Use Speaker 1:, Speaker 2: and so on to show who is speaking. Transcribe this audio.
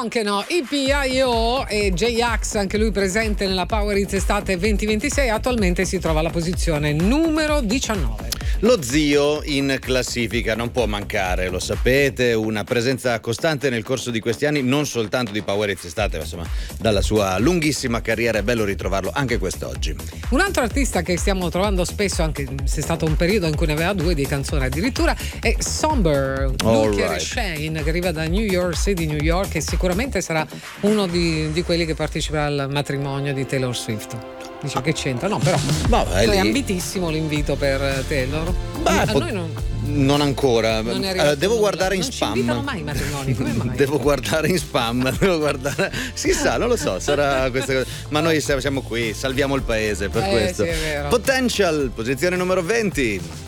Speaker 1: anche no. EPIO e J-Ax, anche lui presente nella Power Hits Estate 2026, attualmente si trova alla posizione numero 19.
Speaker 2: Lo zio in classifica non può mancare, lo sapete, una presenza costante nel corso di questi anni, non soltanto di Power Hits Estate, ma insomma dalla sua lunghissima carriera è bello ritrovarlo anche quest'oggi.
Speaker 1: Un altro artista che stiamo trovando spesso, anche se è stato un periodo in cui ne aveva 2 di canzoni addirittura, è Somber, Luke Shane, che arriva da New York City, New York, e sicuramente sarà uno di quelli che parteciperà al matrimonio di Taylor Swift. Dice che c'entra? No, però è ambitissimo l'invito per Taylor. A noi
Speaker 2: non ancora. Devo guardare in
Speaker 1: non
Speaker 2: spam.
Speaker 1: Non ci invitano mai i matrimoni, come mai?
Speaker 2: Devo guardare in spam, si sa, non lo so, sarà questa cosa. Ma noi siamo qui, salviamo il paese per questo.
Speaker 1: Sì, è vero.
Speaker 2: Potential, posizione numero 20.